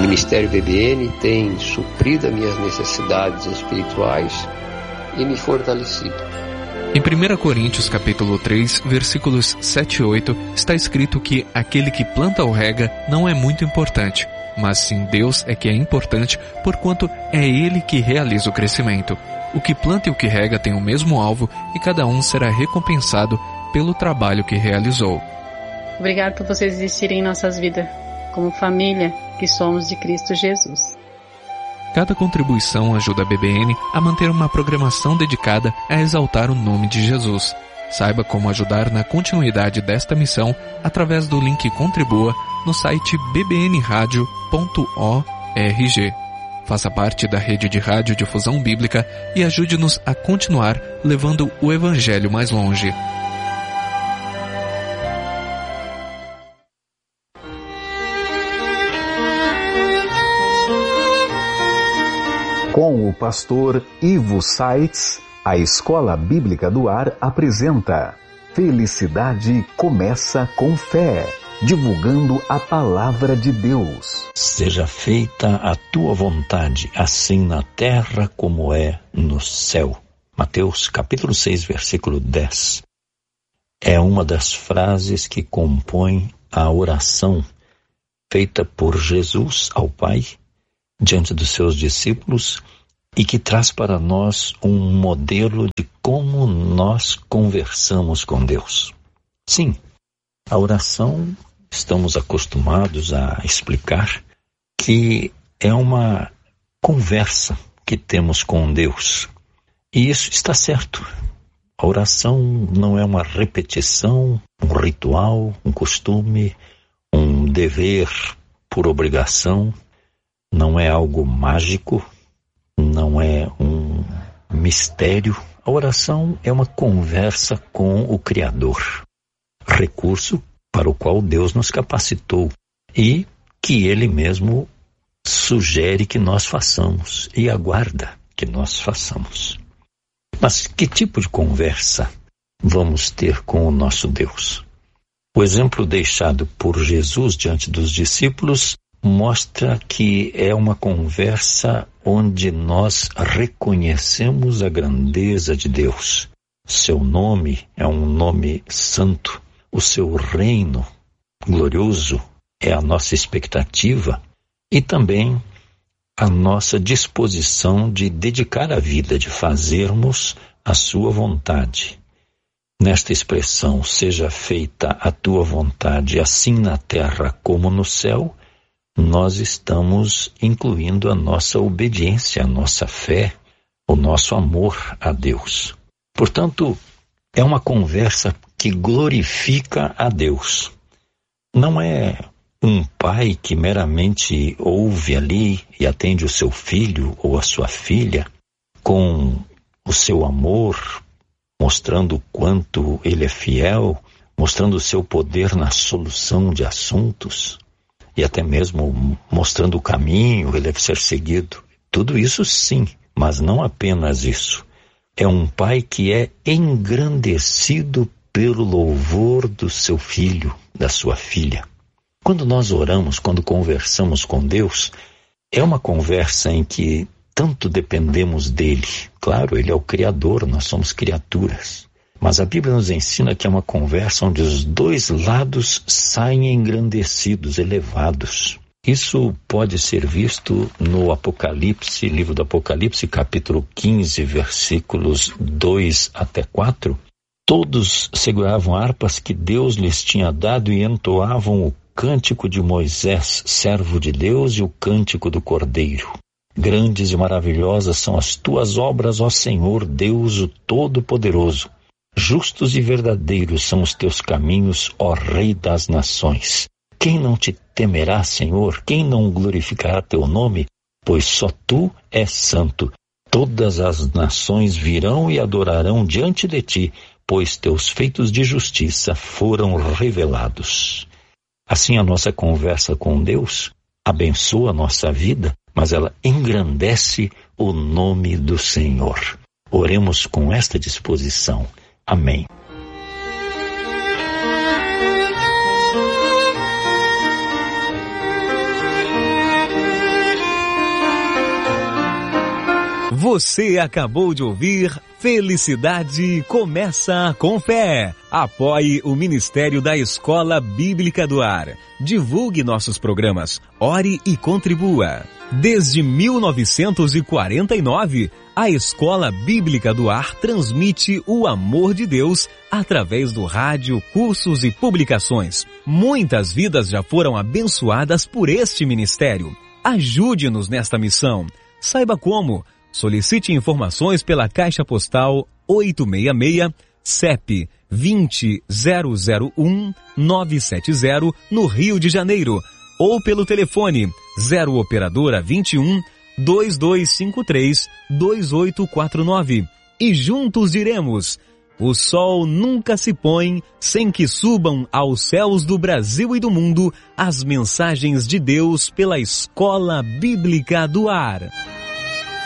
Ministério BBN tem suprido as minhas necessidades espirituais e me fortalecido. Em 1 Coríntios capítulo 3, versículos 7 e 8, está escrito que aquele que planta ou rega não é muito importante, mas sim Deus é que é importante, porquanto é Ele que realiza o crescimento. O que planta e o que rega têm o mesmo alvo e cada um será recompensado pelo trabalho que realizou. Obrigado por vocês existirem em nossas vidas, como família que somos de Cristo Jesus. Cada contribuição ajuda a BBN a manter uma programação dedicada a exaltar o nome de Jesus. Saiba como ajudar na continuidade desta missão através do link Contribua no site bbnradio.org. Faça parte da rede de radiodifusão bíblica e ajude-nos a continuar levando o Evangelho mais longe. Com o pastor Ivo Saitz, a Escola Bíblica do Ar apresenta Felicidade Começa com Fé, divulgando a Palavra de Deus. Seja feita a tua vontade, assim na terra como é no céu. Mateus capítulo 6, versículo 10. É uma das frases que compõem a oração feita por Jesus ao Pai diante dos seus discípulos e que traz para nós um modelo de como nós conversamos com Deus. Sim, a oração, estamos acostumados a explicar que é uma conversa que temos com Deus. E isso está certo. A oração não é uma repetição, um ritual, um costume, um dever por obrigação. Não é algo mágico, não é um mistério. A oração é uma conversa com o Criador, recurso para o qual Deus nos capacitou e que Ele mesmo sugere que nós façamos e aguarda que nós façamos. Mas que tipo de conversa vamos ter com o nosso Deus? O exemplo deixado por Jesus diante dos discípulos mostra que é uma conversa onde nós reconhecemos a grandeza de Deus. Seu nome é um nome santo. O seu reino glorioso é a nossa expectativa e também a nossa disposição de dedicar a vida, de fazermos a sua vontade. Nesta expressão, seja feita a tua vontade, assim na terra como no céu, nós estamos incluindo a nossa obediência, a nossa fé, o nosso amor a Deus. Portanto, é uma conversa que glorifica a Deus. Não é um pai que meramente ouve ali e atende o seu filho ou a sua filha com o seu amor, mostrando o quanto ele é fiel, mostrando o seu poder na solução de assuntos e até mesmo mostrando o caminho que deve ser seguido. Tudo isso sim, mas não apenas isso. É um pai que é engrandecido pelo louvor do seu filho, da sua filha. Quando nós oramos, quando conversamos com Deus, é uma conversa em que tanto dependemos dele. Claro, ele é o Criador, nós somos criaturas. Mas a Bíblia nos ensina que é uma conversa onde os dois lados saem engrandecidos, elevados. Isso pode ser visto no Apocalipse, livro do Apocalipse, capítulo 15, versículos 2 até 4. Todos seguravam harpas que Deus lhes tinha dado e entoavam o cântico de Moisés, servo de Deus, e o cântico do Cordeiro. Grandes e maravilhosas são as tuas obras, ó Senhor, Deus o Todo-Poderoso. Justos e verdadeiros são os teus caminhos, ó Rei das nações. Quem não te temerá, Senhor? Quem não glorificará teu nome? Pois só tu és santo. Todas as nações virão e adorarão diante de ti, pois teus feitos de justiça foram revelados. Assim, a nossa conversa com Deus abençoa a nossa vida, mas ela engrandece o nome do Senhor. Oremos com esta disposição. Amém. Você acabou de ouvir Felicidade Começa com Fé. Apoie o Ministério da Escola Bíblica do Ar. Divulgue nossos programas. Ore e contribua. Desde 1949, a Escola Bíblica do Ar transmite o amor de Deus através do rádio, cursos e publicações. Muitas vidas já foram abençoadas por este ministério. Ajude-nos nesta missão. Saiba como. Solicite informações pela Caixa Postal 866, CEP 20001-970, no Rio de Janeiro, ou pelo telefone 0 Operadora 21 2253 2849. E juntos diremos: o sol nunca se põe sem que subam aos céus do Brasil e do mundo as mensagens de Deus pela Escola Bíblica do Ar.